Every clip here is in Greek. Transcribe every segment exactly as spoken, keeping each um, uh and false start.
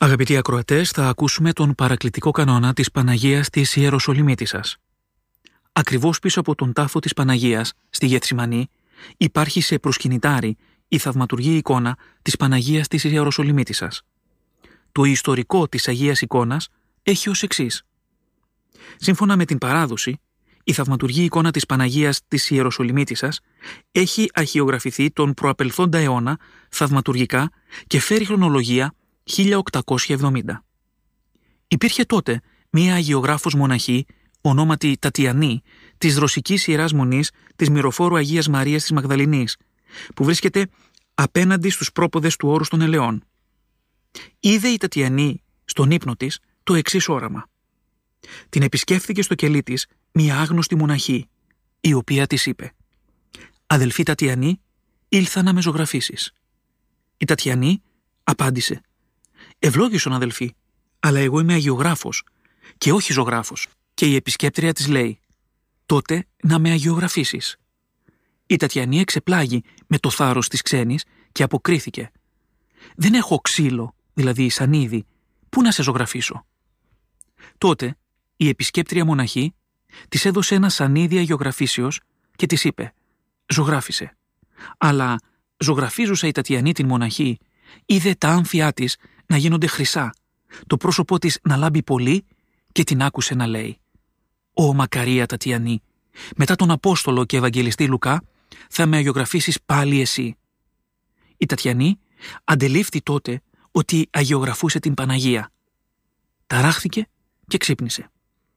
Αγαπητοί ακροατές, θα ακούσουμε τον παρακλητικό κανόνα της Παναγίας της Ιεροσολυμίτισσας. Ακριβώς πίσω από τον τάφο της Παναγίας, στη Γεθσιμανή, υπάρχει σε προσκυνητάρι η θαυματουργή εικόνα της Παναγίας της Ιεροσολυμίτισσας. Το ιστορικό της Αγίας Εικόνας έχει ως εξής. Σύμφωνα με την παράδοση, η θαυματουργή εικόνα της Παναγίας της Ιεροσολυμίτισσας έχει αρχαιογραφηθεί τον προαπελθόντα αιώνα θαυματουργικά και φέρει χρονολογία χίλια οκτακόσια εβδομήντα. Υπήρχε τότε μία αγιογράφος μοναχή, ονόματι Τατιανή, της Ρωσικής Ιεράς Μονής της Μυροφόρου Αγίας Μαρίας της Μαγδαληνής, που βρίσκεται απέναντι στους πρόποδες του όρους των Ελαιών. Είδε η Τατιανή στον ύπνο της το εξής όραμα. Την επισκέφθηκε στο κελί της μία άγνωστη μοναχή, η οποία της είπε «Αδελφή Τατιανή, ήλθα να με ζωγραφίσεις». Η Τατιανή απάντησε «Ευλόγησον αδελφή, αλλά εγώ είμαι αγιογράφος και όχι ζωγράφος». Και η επισκέπτρια της λέει «Τότε να με αγιογραφίσεις». Η Τατιανή εξεπλάγει με το θάρρος της ξένης και αποκρίθηκε «Δεν έχω ξύλο, δηλαδή σανίδι, πού να σε ζωγραφίσω». Τότε η επισκέπτρια μοναχή της έδωσε ένα σανίδι αγιογραφήσεως και της είπε «Ζωγράφισε». Αλλά ζωγραφίζουσα η Τατιανή την μοναχή είδε τα άμφια της να γίνονται χρυσά, το πρόσωπό της να λάμπει πολύ και την άκουσε να λέει «Ω μακαρία Τατιανή, μετά τον Απόστολο και Ευαγγελιστή Λουκά θα με αγιογραφίσεις πάλι εσύ». Η Τατιανή αντελήφθη τότε ότι αγιογραφούσε την Παναγία. Ταράχθηκε και ξύπνησε.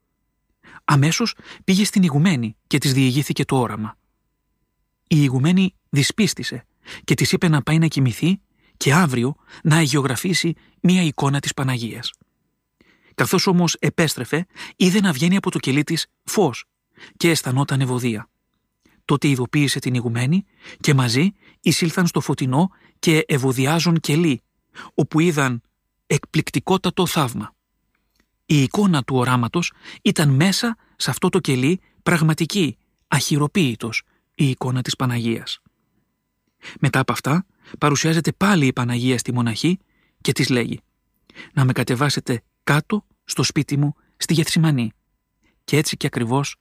Αμέσως πήγε στην ηγουμένη και της διηγήθηκε το όραμα. Η ηγουμένη δυσπίστησε και της είπε να πάει να κοιμηθεί και αύριο να αγιογραφήσει μία εικόνα της Παναγίας. Καθώς όμως επέστρεφε, είδε να βγαίνει από το κελί της φως και αισθανόταν ευωδία. Τότε ειδοποίησε την ηγουμένη και μαζί εισήλθαν στο φωτεινό και ευωδιάζον κελί, όπου είδαν εκπληκτικότατο θαύμα. Η εικόνα του οράματος ήταν μέσα σε αυτό το κελί πραγματική, αχειροποίητος, η εικόνα της Παναγίας. Μετά από αυτά παρουσιάζεται πάλι η Παναγία στη μοναχή και της λέγει «Να με κατεβάσετε κάτω στο σπίτι μου στη Γεθσιμανή». Και έτσι και ακριβώς